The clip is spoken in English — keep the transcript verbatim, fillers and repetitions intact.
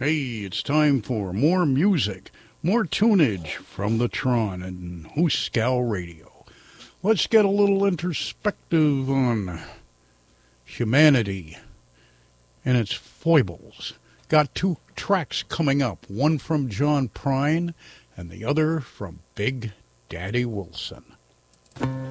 Hey, it's time for more music, more tunage from the Tron and Hooskow Radio. Let's get a little introspective on humanity and its foibles. Got two tracks coming up, one from John Prine and the other from Big Daddy Wilson.